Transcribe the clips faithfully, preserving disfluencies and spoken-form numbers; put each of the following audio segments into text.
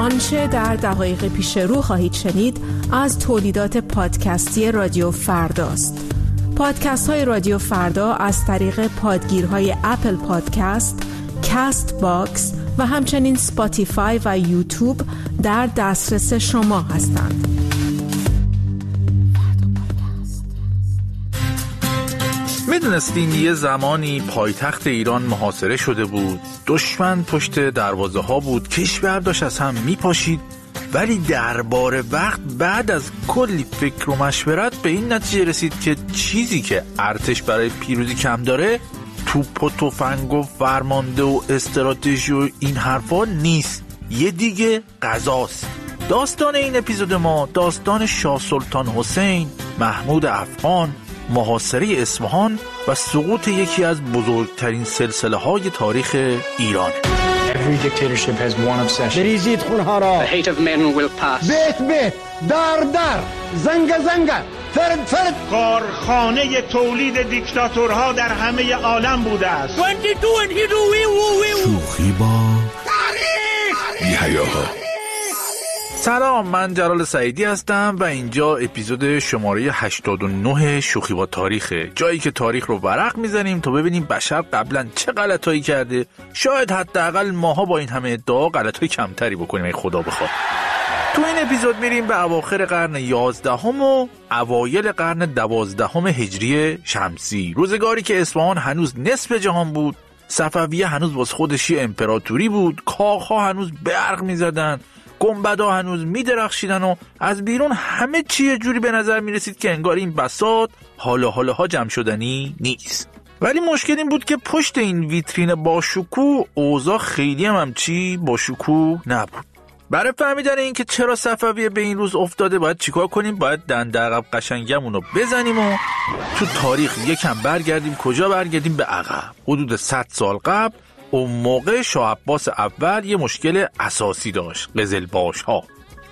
آنچه در دقایق پیش رو خواهید شنید از تولیدات پادکستی رادیو فرداست. پادکست های رادیو فردا از طریق پادگیرهای اپل پادکست، کست باکس و همچنین سپاتیفای و یوتیوب در دسترس شما هستند. میدونستین یه زمانی پایتخت ایران محاصره شده بود، دشمن پشت دروازه ها بود، کشور داشت از هم میپاشید، ولی درباره وقت بعد از کلی فکر و مشورت به این نتیجه رسید که چیزی که ارتش برای پیروزی کم داره توپ و تفنگ و فرمانده و استراتژی و این حرفا نیست، یه دیگه غذاست. داستان این اپیزود ما داستان شاه سلطان حسین، محمود افغان، محاصره اصفهان و سقوط یکی از بزرگترین سلسله های تاریخ ایران. Every dictatorship has one obsession. بریزید خونها را. The hate of men will pass. بیت بیت، در در، زنگ زنگ، فرد فرد. کارخانه تولید دیکتاتورها در همه عالم بوده است. شوخی با تاریخ. بی‌حیاها. سلام، من جلال سعیدی هستم و اینجا اپیزود شماره هشتاد و نه شوخی با تاریخه، جایی که تاریخ رو ورق میزنیم تا ببینیم بشر قبلا چه غلطایی کرده، شاید حداقل ماها با این همه ادعا غلطای کمتری بکنیم ای خدا بخواد. تو این اپیزود میریم به اواخر قرن یازدهم و اوایل قرن دوازدهم هجری شمسی، روزگاری که اصفهان هنوز نصف جهان بود، صفویه هنوز باز خودش امپراتوری بود، کاخها هنوز برق میزدن، گنبدها هنوز میدرخشیدن و از بیرون همه چی یه جوری به نظر میرسید که انگار این بساط حالا حالا ها جمع شدنی نیست. ولی مشکل این بود که پشت این ویترین با شکوه اوضاع خیلی هم همچی با شکوه نبود. برای فهمیدن این که چرا صفویه به این روز افتاده باید چیکار کنیم؟ باید دنده عقب قشنگمون رو بزنیم و تو تاریخ یکم برگردیم. کجا برگردیم؟ به عقب، حدود صد سال قبل. اون موقع شاه عباس اول یه مشکل اساسی داشت، قزلباش ها.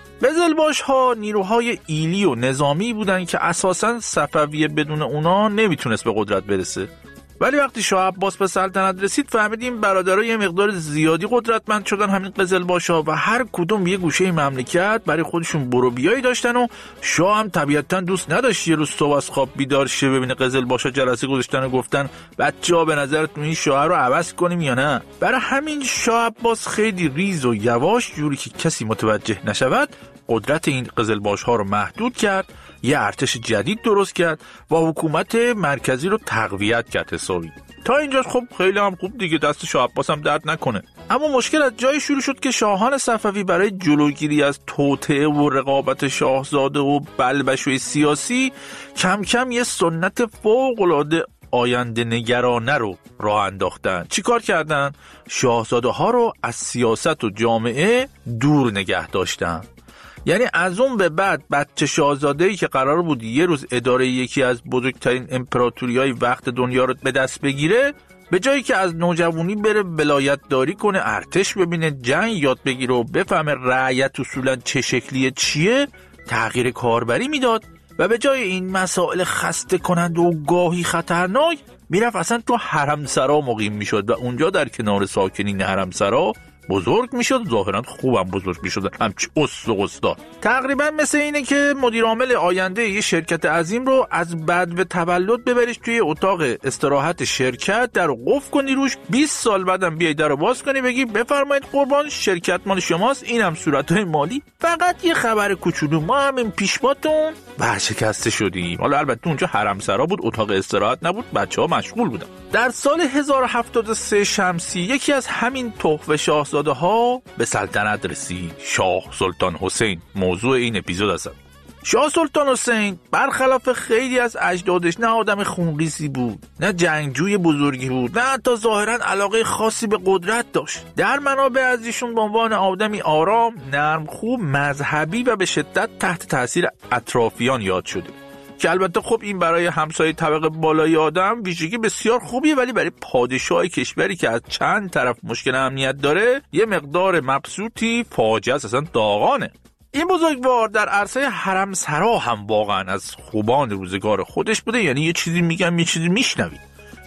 قزلباش ها نیروهای ایلی و نظامی بودن که اساساً صفویه بدون اونا نمیتونست به قدرت برسه. ولی وقتی شاه عباس به سلطنت رسید فهمیدیم برادرها یه مقدار زیادی قدرتمند شدن، همین قزلباش ها، و هر کدوم یه گوشه مملکت برای خودشون برو بیایی داشتن و شاه هم طبیعتاً دوست نداشت یه روز صبح از خواب بیدار شه ببینه قزلباش ها جلسه گذاشتن و گفتن بچه‌ها به نظرتون این شاه رو عوض کنیم یا نه. برای همین شاه عباس خیلی ریز و یواش، جوری که کسی متوجه نشود، قدرت این قزلباش ها رو محدود کرد، یه ارتش جدید درست کرد و حکومت مرکزی رو تقویت کرد حسابی. تا اینجاش خب خیلی هم خوب دیگه، دست شاه عباس هم درد نکنه. اما مشکل از جای شروع شد که شاهان صفوی برای جلوگیری از توطئه و رقابت شاهزاده و بلبشوی سیاسی کم کم یه سنت فوق‌العاده آینده نگرانه رو راه انداختن. چی کار کردن؟ شاهزاده ها رو از سیاست و جامعه دور نگه داشتن. یعنی از اون به بعد بچه شاهزاده‌ای که قرار بود یه روز اداره یکی از بزرگترین امپراتوری‌های وقت دنیا رو به دست بگیره، به جایی که از نوجوانی بره ولایت داری کنه، ارتش ببینه، جنگ یاد بگیره و بفهمه رعیت اصولاً چه شکلیه چیه، تغییر کاربری میداد و به جای این مسائل خسته کننده و گاهی خطرناک میرفت اصلا تو حرمسرا مقیم میشد و اونجا در کنار ساکنین حرمسرا بزرگ میشد، ظاهرا خوبم بزرگ میشد، همچی اس و قصدار. تقریبا مثل اینه که مدیر عامل آینده یه شرکت عظیم رو از بعد و تولد ببریش توی اتاق استراحت شرکت، در قفل کنی روش، بیست سال بعدم بیای در رو باز کنی بگی بفرمایید قربان، شرکت مال شماست، اینم صورتهای مالی، فقط یه خبر کوچولو، ما همین پیشباتون ورشکسته شدیم. حالا البته اونجا حرمسرا بود، اتاق استراحت نبود، بچه‌ها مشغول بودن. در سال هزار و هفتاد و سه شمسی یکی از همین تحفه شاهزاده ها به سلطنت رسید، شاه سلطان حسین. موضوع این اپیزود است. شاه سلطان حسین برخلاف خیلی از اجدادش نه آدم خونریزی بود، نه جنگجوی بزرگی بود، نه حتی ظاهرا علاقه خاصی به قدرت داشت. در منابع از ایشون به عنوان آدمی آرام، نرم خوب، مذهبی و به شدت تحت تاثیر اطرافیان یاد شده، که البته خب این برای همسایه طبقه بالای آدم ویژگی بسیار خوبیه، ولی برای پادشاه کشوری که از چند طرف مشکل امنیت داره یه مقدار مبسوطی فاجعه اصلا داغانه. این بزرگوار در عرصه حرمسرا هم واقعا از خوبان روزگار خودش بوده، یعنی یه چیزی میگم یه چیزی میشنوید.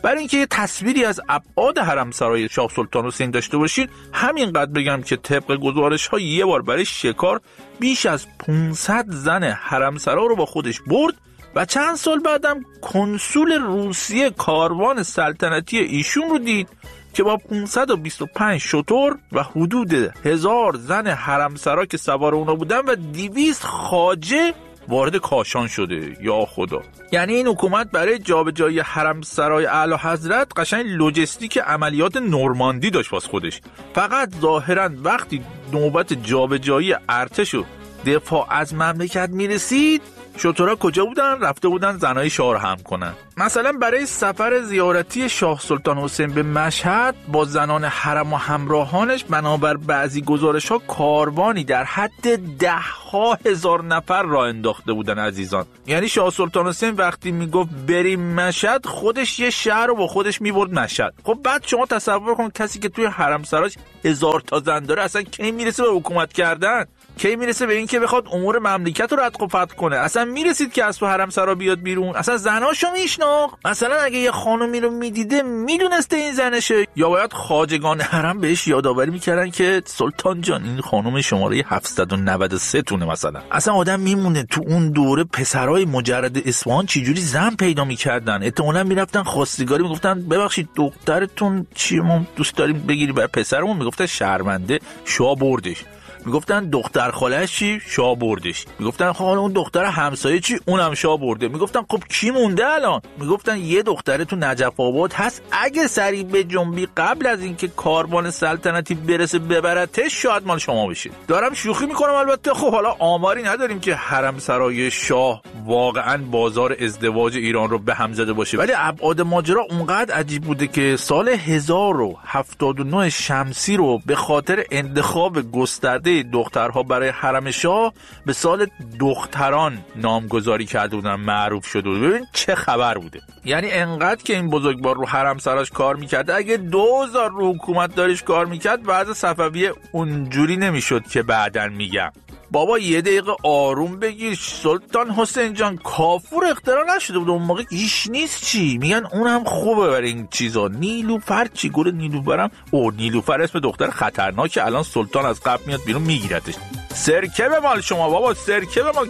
برای اینکه یه تصویری از ابعاد حرمسرای شاه سلطان حسین داشته باشین، همینقدر بگم که طبق گزارش‌ها یه بار برای شکار بیش از پانصد زن حرمسرا رو با خودش برد و چند سال بعدم کنسول روسیه کاروان سلطنتی ایشون رو دید که با پانصد و بیست و پنج شتر و حدود هزار زن حرمسرا که سوار اونا بودن و دویست خواجه وارد کاشان شده. یا خدا، یعنی این حکومت برای جابجایی حرمسرای اعلی حضرت قشنگ لوجستیک عملیات نورماندی داشت واسه خودش. فقط ظاهرا وقتی نوبت جابجایی ارتش و دفاع از مملکت میرسید، شترها کجا بودن؟ رفته بودن زنای شاه رو هم کنن. مثلا برای سفر زیارتی شاه سلطان حسین به مشهد با زنان حرم و همراهانش بنابر بعضی گزارش‌ها کاروانی در حد ده ها هزار نفر را انداخته بودن عزیزان. یعنی شاه سلطان حسین وقتی میگفت بریم مشهد، خودش یه شهر رو با خودش میبرد مشهد. خب بعد شما تصور کن کسی که توی حرم سراش هزار تا زن داره اصلا کی میرسه به حکومت کردن؟ کی میرسه به این که بخواد امور مملکت رو ردق و فتق کنه؟ اصلا میرسید که از تو حرم سرا بیاد بیرون؟ اصلا زناشو میشناخت؟ مثلا اگه یه خانومی رو میدیده میدونسته این زنشه؟ یا باید خواجگان حرم بهش یادآوری میکردن که سلطان جان این خانم شماره هفتصد و نود و سه تونه مثلا؟ اصلا آدم میمونه تو اون دوره پسرای مجرد اصفهان چجوری زن پیدا میکردن؟ احتمالاً میرفتن خواستگاری میگفتن ببخشید دخترتون چی ما دوست داریم بگیری برای پسرمون؟ میگفتن شرمنده، شاه بردش. میگفتن دختر خاله‌اش چی؟ شاه بردش. میگفتن حالا اون دختر همسایه چی؟ اونم شاه برده. میگفتن خب کی مونده الان؟ میگفتن یه دختره تو نجف آباد هست، اگه سری به جنبی قبل از اینکه کاروان سلطنتی برسه ببرتش شاید مال شما بشه. دارم شوخی میکنم البته. خب حالا آماری نداریم که حرم سرای شاه واقعا بازار ازدواج ایران رو به هم زده باشه، ولی ابعاد ماجرا اونقدر عجیب بوده که سال هزار و هفتاد و نه شمسی رو به خاطر انتخاب گسترده دخترها برای حرم شاه به سال دختران نامگذاری کرده بودن، معروف شده بود. ببین چه خبر بوده. یعنی انقدر که این بزرگوار رو حرم سراش کار میکرد، اگه دوزار رو حکومت داریش کار میکرد وضع صفویه اونجوری نمیشد که بعدن میگم. بابا یه دقیقه آروم بگیر سلطان حسین جان، کافور اختراع نشده بود اون موقع. ایش نیست چی میگن اونم خوبه برای این چیزا. نیلوفر چی؟ گل نیلوفرم او نیلوفر اسم دختر خطرناکه. الان سلطان از قبل میاد بیرون میگیرتش. سرکه به مال شما بابا، سرکه به مال.